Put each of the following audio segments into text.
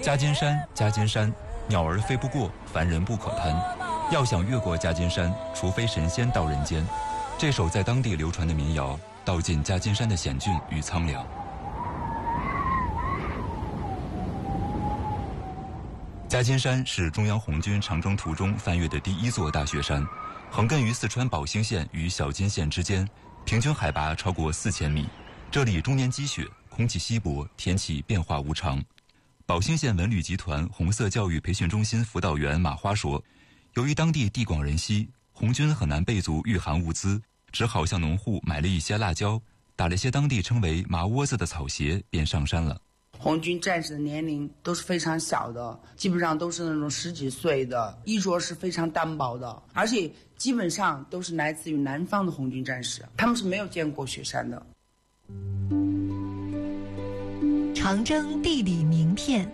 夹金山，夹金山，鸟儿飞不过，凡人不可攀。要想越过夹金山，除非神仙到人间。这首在当地流传的民谣，道尽夹金山的险峻与苍凉。夹金山是中央红军长征途中翻越的第一座大雪山，横亘于四川宝兴县与小金县之间，平均海拔超过4000米。这里终年积雪，空气稀薄，天气变化无常。宝兴县文旅集团红色教育培训中心辅导员马花说，由于当地地广人稀，红军很难备足御寒物资，只好向农户买了一些辣椒，打了些当地称为麻窝子的草鞋，便上山了。 红军战士的年龄都是非常小的，基本上都是那种10几岁的，衣着是非常单薄的，而且基本上都是来自于南方的红军战士，他们是没有见过雪山的。 长征地理名片。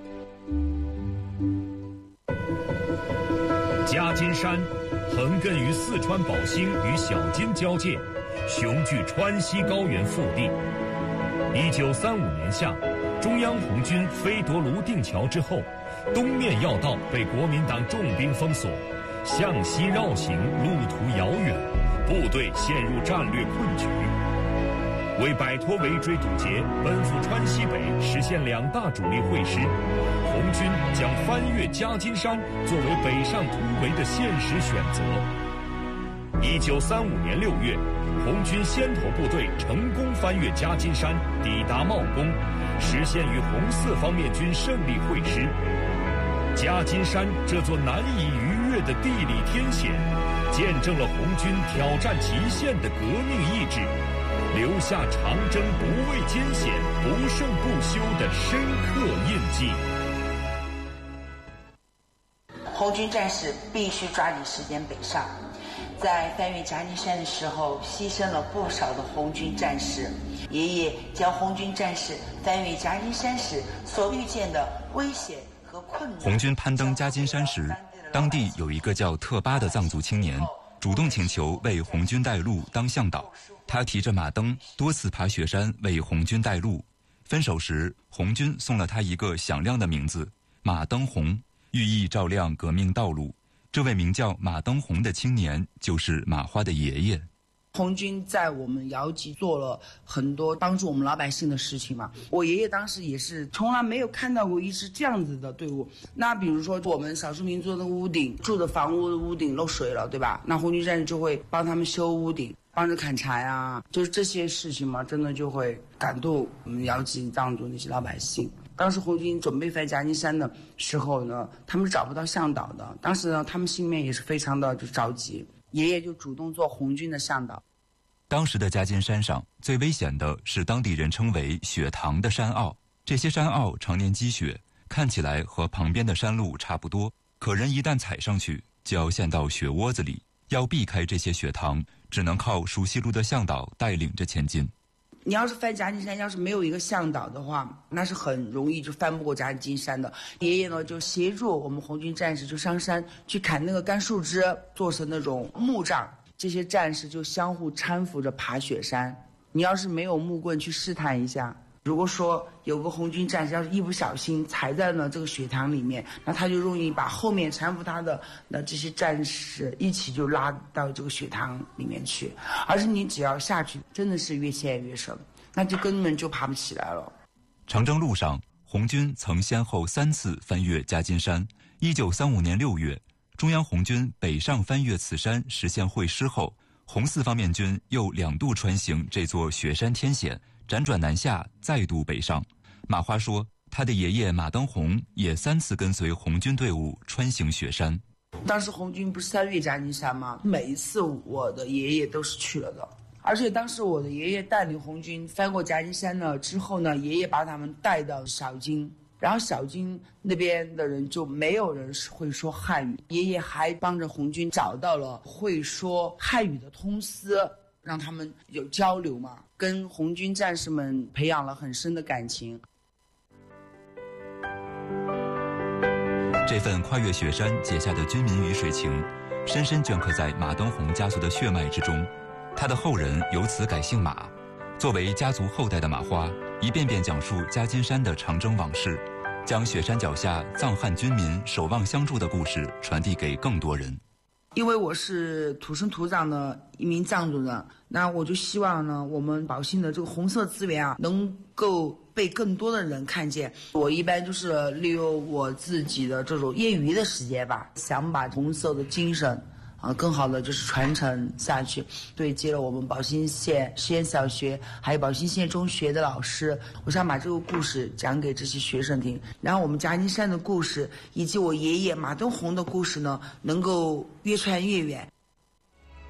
夹金山横亘于四川宝兴与小金交界，雄踞川西高原腹地。1935年夏，中央红军飞夺泸定桥之后，东面要道被国民党重兵封锁，向西绕行，路途遥远，部队陷入战略困局。为摆脱围追堵截，奔赴川西北，实现2大主力会师，红军将翻越夹金山作为北上突围的现实选择。1935年6月，红军先头部队成功翻越夹金山，抵达茂功，实现与红四方面军胜利会师。夹金山这座难以逾越的地理天险，见证了红军挑战极限的革命意志，留下长征不畏艰险、不胜不休的深刻印记。 红军战士必须抓紧时间北上，在翻越夹金山的时候，牺牲了不少的红军战士。爷爷将红军战士翻越夹金山时所遇见的危险和困难。 红军攀登夹金山时，当地有一个叫特巴的藏族青年，主动请求为红军带路当向导。他提着马灯多次爬雪山为红军带路。分手时，红军送了他一个响亮的名字马灯红，寓意照亮革命道路。这位名叫马灯红的青年就是马花的爷爷。 红军在我们瑶集做了很多帮助我们老百姓的事情嘛。我爷爷当时也是从来没有看到过一支这样子的队伍。那比如说我们少数民族的屋顶，住的房屋的屋顶漏水了，对吧？那红军战士就会帮他们修屋顶，帮着砍柴啊，就是这些事情嘛，真的就会感动我们瑶集藏族那些老百姓。当时红军准备翻夹金山的时候呢，他们是找不到向导的。当时呢，他们心里面也是非常的就着急。爷爷就主动做红军的向导。 当时的夹金山上最危险的是当地人称为雪塘的山坳，这些山坳常年积雪，看起来和旁边的山路差不多，可人一旦踩上去就要陷到雪窝子里。要避开这些雪塘，只能靠熟悉路的向导带领着前进。 你要是翻夹金山，要是没有一个向导的话，那是很容易就翻不过夹金山的。爷爷呢就协助我们红军战士就上山去砍那个干树枝，做成那种木杖，这些战士就相互搀扶着爬雪山。你要是没有木棍去试探一下，如果说有个红军战士要是一不小心踩在了这个雪塘里面，那他就容易把后面搀扶他的这些战士一起就拉到这个雪塘里面去，而且你只要下去真的是越陷越深，那就根本就爬不起来了。 长征路上，红军曾先后3次翻越夹金山。1935年6月，中央红军北上翻越此山实现会师后，红四方面军又2度穿行这座雪山天险，辗转南下，再度北上。马花说，他的爷爷马灯红也3次跟随红军队伍穿行雪山。 当时红军不是3越夹金山吗？每一次我的爷爷都是去了的，而且当时我的爷爷带领红军翻过夹金山了之后呢，爷爷把他们带到小金，然后小金那边的人就没有人会说汉语，爷爷还帮着红军找到了会说汉语的通司，让他们有交流嘛，跟红军战士们培养了很深的感情。 这份跨越雪山结下的军民鱼水情，深深镌刻在马灯红家族的血脉之中。他的后人由此改姓马。作为家族后代的马花，一遍遍讲述夹金山的长征往事。 将雪山脚下藏汉军民守望相助的故事传递给更多人。 因为我是土生土长的一名藏族人，那我就希望呢，我们宝兴的这个红色资源啊，能够被更多的人看见。我一般就是利用我自己的这种业余的时间吧，想把红色的精神更好的就是传承下去。对接了我们宝兴县实验小学还有宝兴县中学的老师，我想把这个故事讲给这些学生听，然后我们夹金山的故事以及我爷爷马东红的故事呢，能够越传越远。